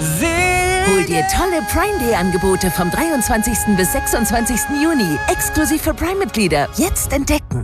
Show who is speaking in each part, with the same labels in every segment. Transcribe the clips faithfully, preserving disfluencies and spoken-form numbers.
Speaker 1: Hol dir tolle Prime Day Angebote vom dreiundzwanzigsten bis sechsundzwanzigsten Juni. Exklusiv für Prime-Mitglieder. Jetzt entdecken.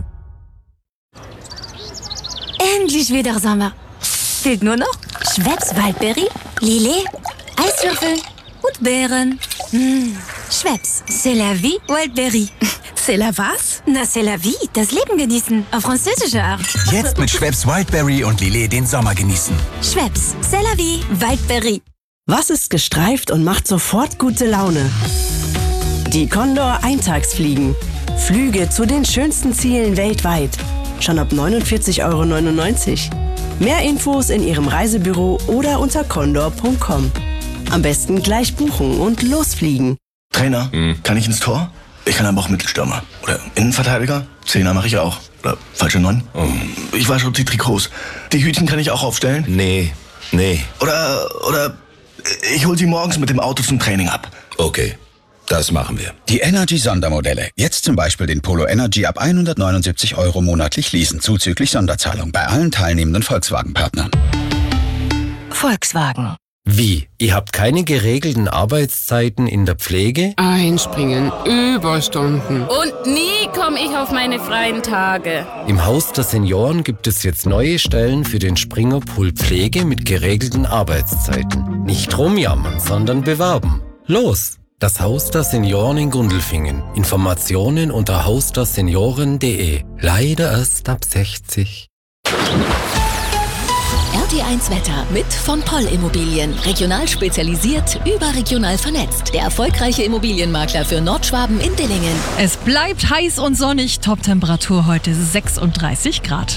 Speaker 2: Endlich wieder Sommer. Fehlt nur noch Schweppes Waldberry, Lillet, Eiswürfel und Beeren. Mmh. Schweppes, c'est la vie, Waldberry.
Speaker 3: C'est la was?
Speaker 2: Na, c'est la vie, das Leben genießen. Auf französische Art.
Speaker 4: Jetzt mit Schweppes Wildberry und Lillet den Sommer genießen.
Speaker 2: Schweppes, c'est la vie, Waldberry.
Speaker 3: Was ist gestreift und macht sofort gute Laune? Die Condor Eintagsfliegen. Flüge zu den schönsten Zielen weltweit. Schon ab neunundvierzig Euro neunundneunzig. Mehr Infos in Ihrem Reisebüro oder unter condor punkt com. Am besten gleich buchen und losfliegen.
Speaker 5: Trainer, mhm. kann ich ins Tor? Ich kann aber auch Mittelstürmer. Oder Innenverteidiger. Zehner mache ich auch. Oder falsche Neun. Oh. Ich wasche die Trikots. Die Hütchen kann ich auch aufstellen?
Speaker 6: Nee, nee.
Speaker 5: Oder, oder ich hol sie morgens mit dem Auto zum Training ab.
Speaker 6: Okay, das machen wir.
Speaker 4: Die Energy-Sondermodelle. Jetzt zum Beispiel den Polo Energy ab hundertneunundsiebzig Euro monatlich leasen, zuzüglich Sonderzahlung bei allen teilnehmenden Volkswagen-Partnern.
Speaker 1: Volkswagen.
Speaker 7: Wie? Ihr habt keine geregelten Arbeitszeiten in der Pflege?
Speaker 8: Einspringen, Überstunden.
Speaker 9: Und nie komme ich auf meine freien Tage.
Speaker 7: Im Haus der Senioren gibt es jetzt neue Stellen für den Springerpool Pflege mit geregelten Arbeitszeiten. Nicht rumjammern, sondern bewerben. Los! Das Haus der Senioren in Gundelfingen. Informationen unter haus der senioren punkt de. Leider erst ab sechzig.
Speaker 10: R T eins Wetter mit von Poll Immobilien. Regional spezialisiert, überregional vernetzt. Der erfolgreiche Immobilienmakler für Nordschwaben in Dillingen.
Speaker 11: Es bleibt heiß und sonnig. Toptemperatur heute sechsunddreißig Grad.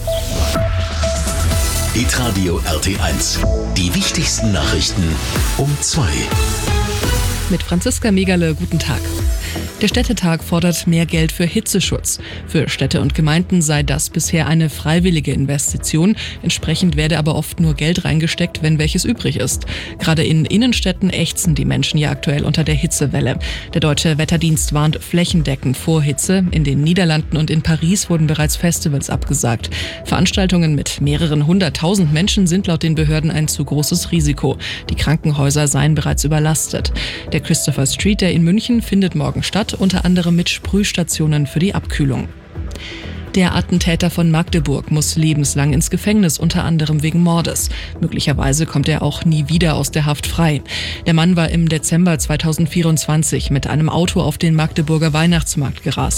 Speaker 12: Hitradio R T eins. Die wichtigsten Nachrichten um zwei.
Speaker 11: Mit Franziska Megale, guten Tag. Der Städtetag fordert mehr Geld für Hitzeschutz. Für Städte und Gemeinden sei das bisher eine freiwillige Investition. Entsprechend werde aber oft nur Geld reingesteckt, wenn welches übrig ist. Gerade in Innenstädten ächzen die Menschen ja aktuell unter der Hitzewelle. Der Deutsche Wetterdienst warnt flächendeckend vor Hitze. In den Niederlanden und in Paris wurden bereits Festivals abgesagt. Veranstaltungen mit mehreren hunderttausend Menschen sind laut den Behörden ein zu großes Risiko. Die Krankenhäuser seien bereits überlastet. Der Christopher Street Day in München findet morgen statt, unter anderem mit Sprühstationen für die Abkühlung. Der Attentäter von Magdeburg muss lebenslang ins Gefängnis, unter anderem wegen Mordes. Möglicherweise kommt er auch nie wieder aus der Haft frei. Der Mann war im Dezember zweitausendvierundzwanzig mit einem Auto auf den Magdeburger Weihnachtsmarkt gerast.